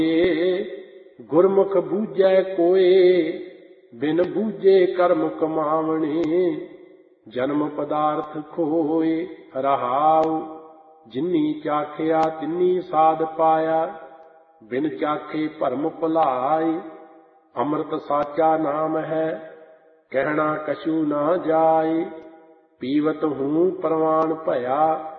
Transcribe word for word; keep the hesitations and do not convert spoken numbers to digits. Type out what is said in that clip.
ਗੁਰਮੁਖ ਬੂਝੈ ਕੋਏ, ਬਿਨ ਬੂਝੇ ਕਰਮ ਕਮਾਵਣੇ। ਜਨਮ ਪਦਾਰਥ ਖੋਏ ਰਹਾਉ, ਜਿਨੀ ਚਾਖਿਆ ਤਿਨੀ ਸਾਧ ਪਾਇਆ। ਬਿਨ ਚਾਖੇ ਭਰਮ ਭੁਲਾਏ, ਅੰਮ੍ਰਿਤ ਸਾਚਾ ਨਾਮ ਹੈ, ਕਹਿਣਾ ਕਛੂ ਨਾ ਜਾਏ। ਪੀਵਤ ਹੂੰ ਪ੍ਰਵਾਨ ਭਇਆ,